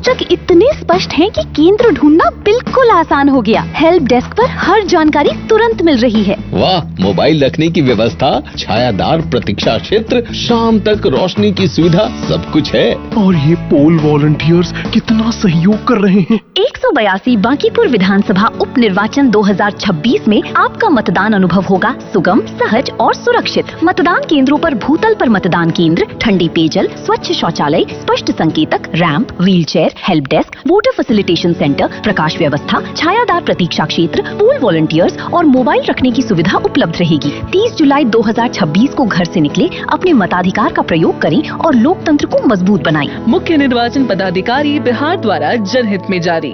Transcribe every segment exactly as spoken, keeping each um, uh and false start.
सूचक इतने स्पष्ट हैं कि केंद्र ढूंढना बिल्कुल आसान हो गया। हेल्प डेस्क पर हर जानकारी तुरंत मिल रही है। वाह, मोबाइल रखने की व्यवस्था, छायादार प्रतीक्षा क्षेत्र, शाम तक रोशनी की सुविधा, सब कुछ है। और ये पोल वॉलंटियर्स कितना सहयोग कर रहे हैं। एक सौ बयासी बांकीपुर विधानसभा उप निर्वाचन दो हज़ार छब्बीस में आपका मतदान अनुभव होगा सुगम, सहज और सुरक्षित। मतदान केंद्रों पर भूतल पर मतदान केंद्र, ठंडी पेयजल, स्वच्छ शौचालय, स्पष्ट संकेतक, ramp, wheelchair, help desk, voter facilitation centre, प्रकाश व्यवस्था, छायादार प्रतीक्षा क्षेत्र, पूल वॉलंटियर्स और मोबाइल रखने की सुविधा उपलब्ध रहेगी। तीस जुलाई दो हज़ार छब्बीस को घर से निकले, अपने मताधिकार का प्रयोग करें और लोकतंत्र को मजबूत बनाएं। मुख्य निर्वाचन पदाधिकारी बिहार द्वारा जनहित में जारी।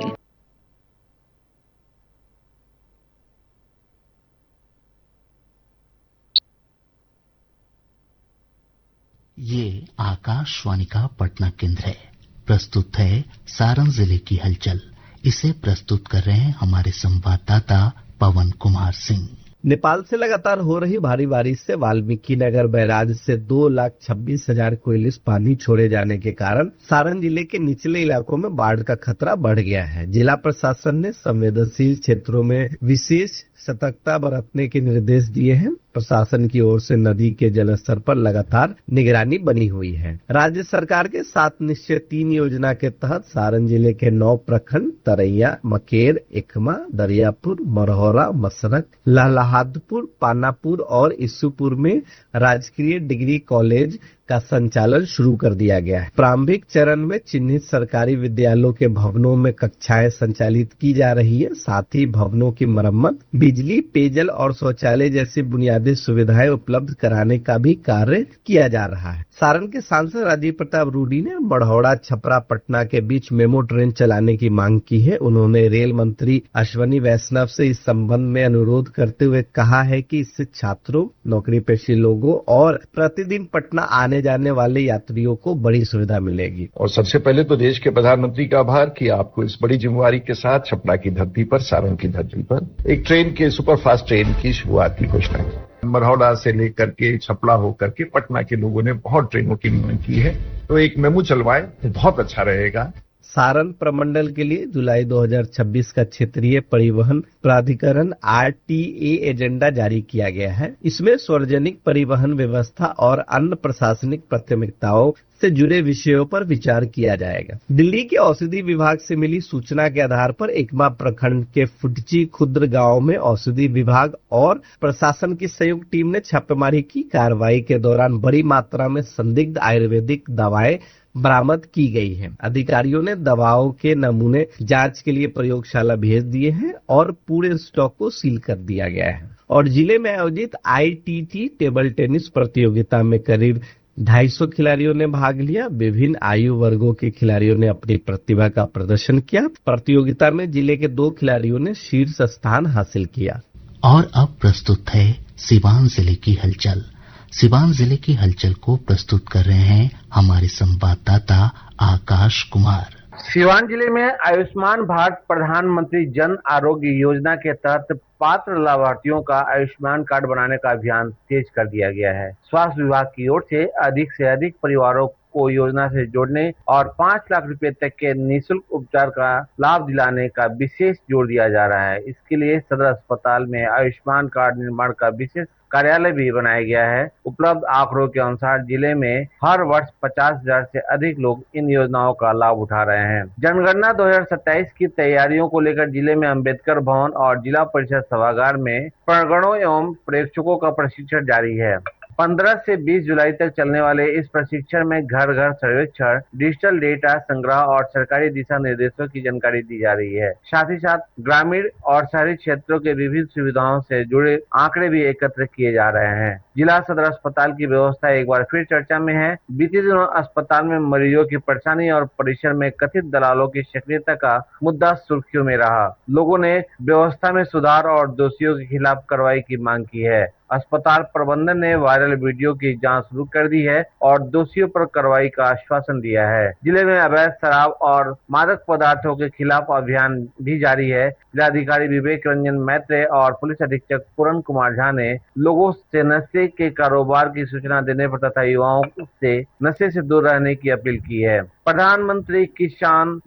ये आकाशवाणी का पटना केंद्र है। प्रस्तुत है सारण जिले की हलचल। इसे प्रस्तुत कर रहे हैं हमारे संवाददाता पवन कुमार सिंह। नेपाल से लगातार हो रही भारी बारिश से वाल्मीकि नगर बैराज से दो लाख छब्बीस हजार क्यूसेक पानी छोड़े जाने के कारण सारण जिले के निचले इलाकों में बाढ़ का खतरा बढ़ गया है। जिला प्रशासन ने संवेदनशील क्षेत्रों में विशेष सतर्कता बरतने के निर्देश दिए हैं। प्रशासन की ओर से नदी के जलस्तर पर लगातार निगरानी बनी हुई है। राज्य सरकार के सात निश्चय तीन योजना के तहत सारण जिले के नौ प्रखंड तरैया, मकेर, एकमा, दरियापुर, मरहौरा, मसरक, लहलहादपुर, पानापुर और इस्सूपुर में राजकीय डिग्री कॉलेज का संचालन शुरू कर दिया गया है। प्रारंभिक चरण में चिन्हित सरकारी विद्यालयों के भवनों में कक्षाएं संचालित की जा रही है। साथ ही भवनों की मरम्मत, बिजली, पेयजल और शौचालय जैसी बुनियादी सुविधाएं उपलब्ध कराने का भी कार्य किया जा रहा है। सारण के सांसद राजीव प्रताप रूडी ने बड़हौड़ा छपरा पटना के बीच मेमो ट्रेन चलाने की मांग की है। उन्होंने रेल मंत्री अश्वनी वैष्णव से इस संबंध में अनुरोध करते हुए कहा है कि इससे छात्रों, नौकरी पेशे लोगों और प्रतिदिन पटना आने जाने वाले यात्रियों को बड़ी सुविधा मिलेगी। और सबसे पहले तो देश के प्रधानमंत्री का आभार कि आपको इस बड़ी जिम्मेवारी के साथ छपरा की धरती पर, सारण की धरती पर एक ट्रेन के सुपरफास्ट ट्रेन की शुरुआत की घोषणा की। मरहौड़ा से लेकर के छपरा होकर के पटना के लोगों ने बहुत ट्रेनों की मांग की है, तो एक मेमू चलवाए तो बहुत अच्छा रहेगा। सारण प्रमंडल के लिए जुलाई दो हज़ार छब्बीस का क्षेत्रीय परिवहन प्राधिकरण आर टी ए एजेंडा जारी किया गया है। इसमें सार्वजनिक परिवहन व्यवस्था और अन्य प्रशासनिक प्राथमिकताओं से जुड़े विषयों पर विचार किया जाएगा। दिल्ली के औषधि विभाग से मिली सूचना के आधार पर एकमा प्रखंड के फुटची खुर्द गांव में औषधि विभाग और प्रशासन की संयुक्त टीम ने छापेमारी की। कार्रवाई के दौरान बड़ी मात्रा में संदिग्ध आयुर्वेदिक दवाएं बरामद की गई हैं। अधिकारियों ने दवाओं के नमूने जांच के लिए प्रयोगशाला भेज दिए हैं और पूरे स्टॉक को सील कर दिया गया है। और जिले में आयोजित I T tea table tennis प्रतियोगिता में करीब ढाई सौ खिलाड़ियों ने भाग लिया। विभिन्न आयु वर्गों के खिलाड़ियों ने अपनी प्रतिभा का प्रदर्शन किया। प्रतियोगिता में जिले के दो खिलाड़ियों ने शीर्ष स्थान हासिल किया। और अब प्रस्तुत है सिवान जिले की हलचल। सिवान जिले की हलचल को प्रस्तुत कर रहे हैं हमारे संवाददाता आकाश कुमार। सिवान जिले में आयुष्मान भारत प्रधानमंत्री जन आरोग्य योजना के तहत पात्र लाभार्थियों का आयुष्मान कार्ड बनाने का अभियान तेज कर दिया गया है। स्वास्थ्य विभाग की ओर से अधिक से अधिक परिवारों को योजना से जोड़ने और पाँच लाख रुपए तक के निःशुल्क उपचार का लाभ दिलाने का विशेष जोर दिया जा रहा है। इसके लिए सदर अस्पताल में आयुष्मान कार्ड निर्माण का विशेष कार्यालय भी बनाया गया है। उपलब्ध आंकड़ों के अनुसार जिले में हर वर्ष पचास हजार से अधिक लोग इन योजनाओं का लाभ उठा रहे हैं। जनगणना दो हज़ार सत्ताईस की तैयारियों को लेकर जिले में अंबेडकर भवन और जिला परिषद सभागार में प्रणगणों एवं प्रेक्षकों का प्रशिक्षण जारी है। पंद्रह से बीस जुलाई तक चलने वाले इस प्रशिक्षण में घर घर सर्वेक्षण, डिजिटल डेटा संग्रह और सरकारी दिशा निर्देशों की जानकारी दी जा रही है। साथ ही साथ ग्रामीण और शहरी क्षेत्रों के विभिन्न सुविधाओं से जुड़े आंकड़े भी एकत्र किए जा रहे हैं। जिला सदर अस्पताल की व्यवस्था एक बार फिर चर्चा में है। बीते दिनों अस्पताल में मरीजों की परेशानी और परिसर में कथित दलालों की सक्रियता का मुद्दा सुर्खियों में रहा। लोगों ने व्यवस्था में सुधार और दोषियों के खिलाफ कार्रवाई की मांग की है। अस्पताल प्रबंधन ने वायरल वीडियो की जांच शुरू कर दी है और दोषियों पर कार्रवाई का आश्वासन दिया है। जिले में अवैध शराब और मादक पदार्थों के खिलाफ अभियान भी जारी है। जिलाधिकारी विवेक रंजन मैत्रेय और पुलिस अधीक्षक पूरन कुमार झा ने लोगों से नशे के कारोबार की सूचना देने पर तथा युवाओं से नशे से दूर रहने की अपील की है। प्रधानमंत्री किसान